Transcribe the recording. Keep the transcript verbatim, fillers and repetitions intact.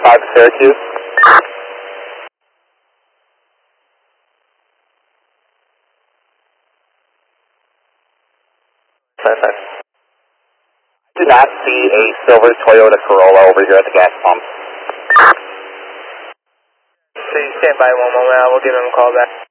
five to Syracuse. Perfect. I do not see a silver Toyota Corolla over here at the gas pump. So you stand by one moment, I will give him a call back.